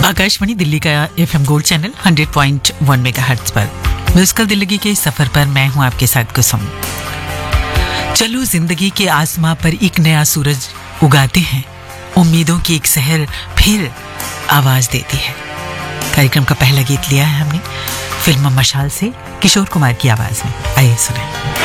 आकाशवाणी दिल्ली का FM gold channel 100.1 megahertz पर musical Delhi के सफर पर मैं हूं आपके साथ कुसुम। चलो जिंदगी के आसमां पर एक नया सूरज उगाते हैं, उम्मीदों की एक सहर फिर आवाज देती है। कार्यक्रम का पहला गीत लिया है हमने फिल्म मशाल से किशोर कुमार की आवाज में। आइए सुनें।